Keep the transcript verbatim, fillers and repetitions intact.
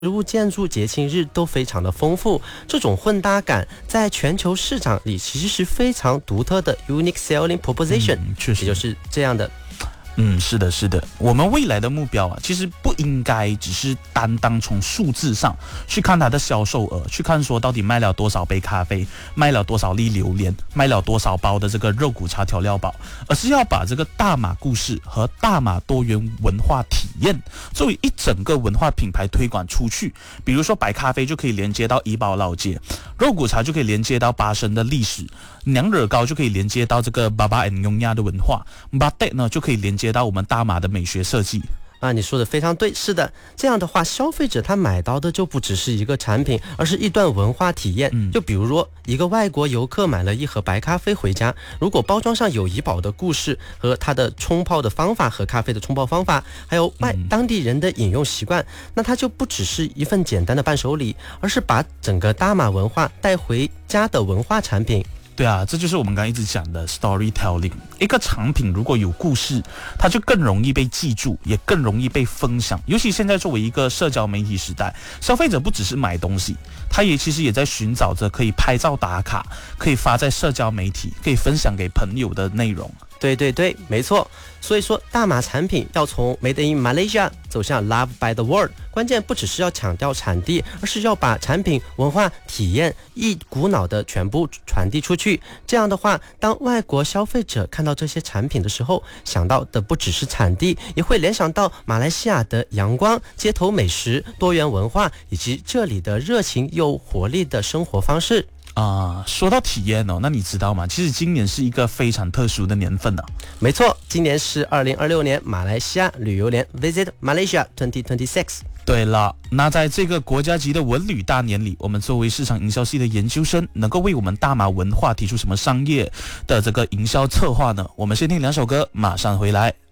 食物、建筑、节庆日都非常的丰富，这种混搭感在全球市场里其实是非常独特的 unique selling proposition， 嗯，确实也就是这样的。 嗯，是的，是的，我们未来的目标啊，其实不应该只是单单从数字上去看它的销售额，去看说到底卖了多少杯咖啡，卖了多少粒榴莲，卖了多少包的这个肉骨茶调料包，而是要把这个大马故事和大马多元文化体验作为一整个文化品牌推广出去。比如说白咖啡就可以连接到怡保老街，肉骨茶就可以连接到巴生的历史，娘惹糕就可以连接到这个巴巴 and 雍亚的文化，巴德呢就可以连接到我们大马的美学设计。 啊，你说的非常对，是的，这样的话，消费者他买到的就不只是一个产品，而是一段文化体验。嗯、就比如说，一个外国游客买了一盒白咖啡回家，如果包装上有怡保的故事和他的冲泡的方法和咖啡的冲泡方法，还有外当地人的饮用习惯，嗯、那它就不只是一份简单的伴手礼，而是把整个大马文化带回家的文化产品。 对啊，这就是我们刚刚一直讲的 storytelling。一个产品如果有故事，它就更容易被记住，也更容易被分享。尤其现在作为一个社交媒体时代，消费者不只是买东西，他也其实也在寻找着可以拍照打卡，可以发在社交媒体，可以分享给朋友的内容。 对对对，没错。所以说，大马产品要从 Made in Malaysia 走向 Love by the World， 关键不只是要强调产地，而是要把产品文化体验一股脑的全部传递出去。这样的话，当外国消费者看到这些产品的时候，想到的不只是产地，也会联想到马来西亚的阳光、街头美食、多元文化，以及这里的热情又活力的生活方式。 啊、呃，说到体验哦，那你知道吗？其实今年是一个非常特殊的年份呢、啊。 没错，今年是二零二六年马来西亚旅游年 Visit Malaysia twenty twenty-six。 对了，那在这个国家级的文旅大年里，我们作为市场营销系的研究生，能够为我们大马文化提出什么商业的这个营销策划呢？我们先听两首歌，马上回来。